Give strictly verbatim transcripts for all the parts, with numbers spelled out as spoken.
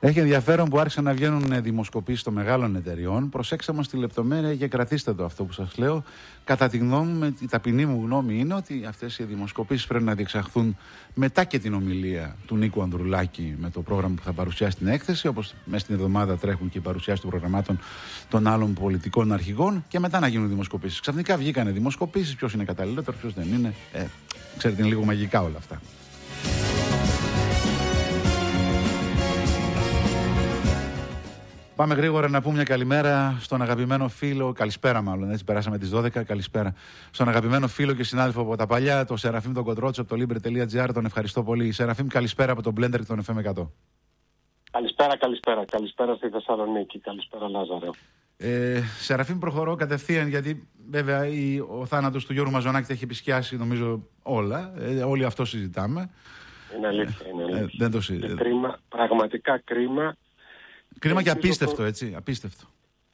Έχει ενδιαφέρον που άρχισαν να βγαίνουν δημοσκοπήσεις των μεγάλων εταιριών. Προσέξτε μας τη λεπτομέρεια και κρατήστε το αυτό που σας λέω. Κατά τη γνώμη μου, η ταπεινή μου γνώμη είναι ότι αυτές οι δημοσκοπήσεις πρέπει να διεξαχθούν μετά και την ομιλία του Νίκου Ανδρουλάκη με το πρόγραμμα που θα παρουσιάσει την έκθεση. Όπως μέσα στην εβδομάδα τρέχουν και οι παρουσιάσεις των προγραμμάτων των άλλων πολιτικών αρχηγών. Και μετά να γίνουν δημοσκοπήσεις. Ξαφνικά βγήκανε δημοσκοπήσεις. Ποιος είναι καταλληλότερο, ποιος δεν είναι. Ε, ξέρετε, είναι λίγο μαγικά όλα αυτά. Πάμε γρήγορα να πούμε μια καλημέρα στον αγαπημένο φίλο. Καλησπέρα, μάλλον. Έτσι, περάσαμε τις δώδεκα. Καλησπέρα. Στον αγαπημένο φίλο και συνάδελφο από τα παλιά, τον Σεραφείμ τον Κοντρότσο από το libre.gr. Τον ευχαριστώ πολύ. Σεραφείμ, καλησπέρα από τον Blender και τον εφ εμ εκατό. Καλησπέρα, καλησπέρα. Καλησπέρα στη Θεσσαλονίκη. Καλησπέρα, Λάζαρε. Ε, Σεραφείμ, προχωρώ κατευθείαν γιατί βέβαια η, ο θάνατος του Γιώργου Μαζονάκη έχει επισκιάσει νομίζω όλα. Ε, όλοι αυτό συζητάμε. Είναι αλήθεια. Είναι αλήθεια. Ε, δεν το συζητάμε. Κρίμα, πραγματικά κρίμα. Κρίμα και απίστευτο, έτσι, απίστευτο.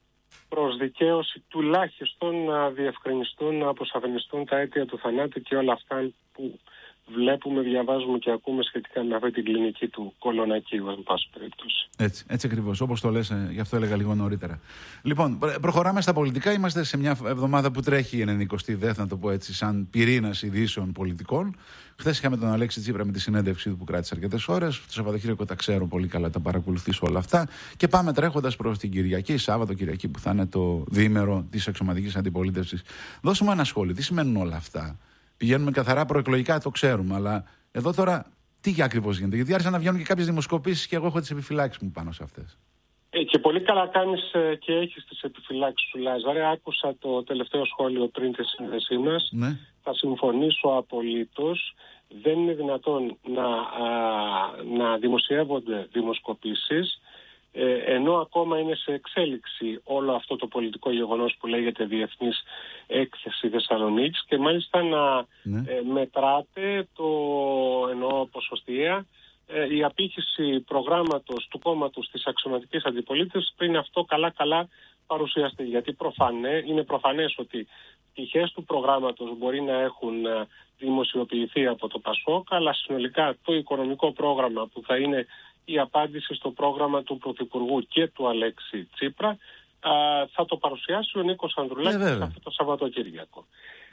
Προς δικαίωση τουλάχιστον να διευκρινιστούν, να αποσαφινιστούν τα αίτια του θανάτου και όλα αυτά που βλέπουμε, διαβάζουμε και ακούμε σχετικά με αυτή την κλινική του κολονακίου, εν πάση περιπτώσει. Έτσι, έτσι ακριβώς, όπως το λες, γι' αυτό έλεγα λίγο νωρίτερα. Λοιπόν, προχωράμε στα πολιτικά. Είμαστε σε μια εβδομάδα που τρέχει η ενενηκοστή, δεν θα το πω έτσι, σαν πυρήνας ειδήσεων πολιτικών. Χθες είχαμε τον Αλέξη Τσίπρα με τη συνέντευξή του που κράτησε αρκετές ώρες. Το Σαββατοκύριακο τα ξέρω πολύ καλά, τα παρακολουθήσω όλα αυτά. Και πάμε τρέχοντας προς την Κυριακή, Σάββατο Κυριακή, που θα είναι το διήμερο της αξιωματικής αντιπολίτευσης. Δώσε μου ένα σχόλιο, τι σημαίνουν όλα αυτά. Πηγαίνουμε καθαρά προεκλογικά, το ξέρουμε, αλλά εδώ τώρα τι ακριβώς γίνεται? Γιατί άρχισαν να βγαίνουν και κάποιες δημοσκοπήσεις και εγώ έχω τις επιφυλάξεις μου πάνω σε αυτές. Ε, και πολύ καλά κάνεις ε, και έχεις τις επιφυλάξεις σου, Λάζαρε. Άκουσα το τελευταίο σχόλιο πριν τη σύνδεσή μας. Ναι. Θα συμφωνήσω απολύτως. Δεν είναι δυνατόν να, α, να δημοσιεύονται δημοσκοπήσεις ε, ενώ ακόμα είναι σε εξέλιξη όλο αυτό το πολιτικό γεγονός που λέγεται Διεθνής Έκθεση Θεσσαλονίκης και μάλιστα να ναι. ε, μετράτε το εννοώ ποσοστιαία ε, η απήχηση προγράμματος του κόμματος της αξιωματικής αντιπολίτευσης πριν αυτό καλά-καλά παρουσιαστεί. Γιατί προφανέ, είναι προφανές ότι πτυχές του προγράμματος μπορεί να έχουν δημοσιοποιηθεί από το ΠΑΣΟΚ, αλλά συνολικά το οικονομικό πρόγραμμα που θα είναι η απάντηση στο πρόγραμμα του Πρωθυπουργού και του Αλέξη Τσίπρα α, θα το παρουσιάσει ο Νίκος Ανδρουλάκης ε, αυτό το Σαββατοκύριακο.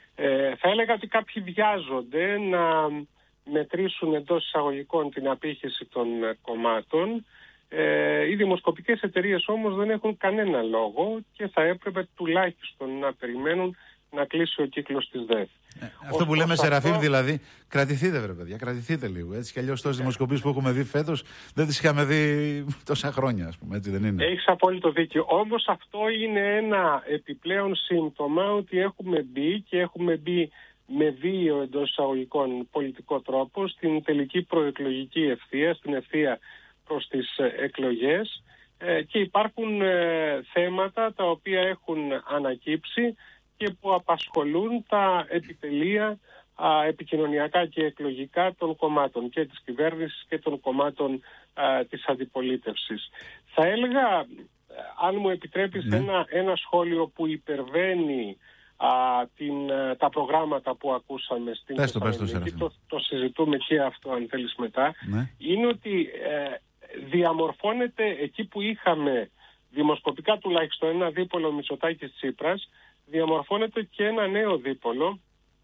Ε, θα έλεγα ότι κάποιοι βιάζονται να μετρήσουν εντός εισαγωγικών την απήχηση των κομμάτων. Ε, οι δημοσκοπικές εταιρείες όμως δεν έχουν κανένα λόγο και θα έπρεπε τουλάχιστον να περιμένουν να κλείσει ο κύκλος της ΔΕΘ. Ε, αυτό που λέμε, Σεραφείμ, αυτό... δηλαδή, κρατηθείτε, βρε παιδιά, κρατηθείτε λίγο. Έτσι κι αλλιώς τόσες ε. δημοσκοπήσεις που έχουμε δει φέτος δεν τις είχαμε δει τόσα χρόνια, ας πούμε, έτσι δεν είναι? Έχεις απόλυτο δίκιο. Όμως αυτό είναι ένα επιπλέον σύμπτωμα ότι έχουμε μπει και έχουμε μπει με δύο εντός εισαγωγικών πολιτικό τρόπο στην τελική προεκλογική ευθεία, στην ευθεία προς τις εκλογές ε, και υπάρχουν ε, θέματα τα οποία έχουν ανακύψει και που απασχολούν τα επιτελεία α, επικοινωνιακά και εκλογικά των κομμάτων και της κυβέρνησης και των κομμάτων α, της αντιπολίτευσης. Θα έλεγα, αν μου επιτρέπεις, ναι. ένα, ένα σχόλιο που υπερβαίνει α, την, τα προγράμματα που ακούσαμε στην Θεσσαλονίκη, το, το συζητούμε και αυτό αν θέλεις μετά, ναι. είναι ότι ε, διαμορφώνεται εκεί που είχαμε δημοσκοπικά τουλάχιστον ένα δίπολο Μητσοτάκης-Τσίπρας, διαμορφώνεται και ένα νέο δίπολο,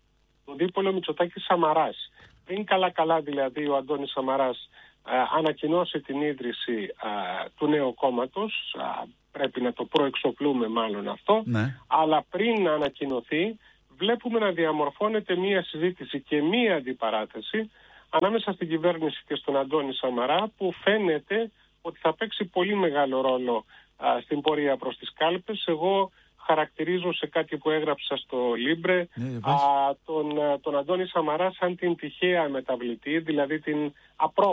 το δίπολο Μητσοτάκης-Σαμαράς. Πριν καλά-καλά δηλαδή ο Αντώνης Σαμαράς α, ανακοινώσει την ίδρυση α, του νέου κόμματος, α, πρέπει να το προεξοπλούμε μάλλον αυτό, ναι. αλλά πριν να ανακοινωθεί βλέπουμε να διαμορφώνεται μία συζήτηση και μία αντιπαράθεση ανάμεσα στην κυβέρνηση και στον Αντώνη Σαμαρά που φαίνεται ότι θα παίξει πολύ μεγάλο ρόλο α, στην πορεία προς τις κάλπες. Εγώ χαρακτηρίζω σε κάτι που έγραψα στο Libre ναι, α, τον, τον Αντώνη Σαμαρά σαν την τυχαία μεταβλητή, δηλαδή την απρό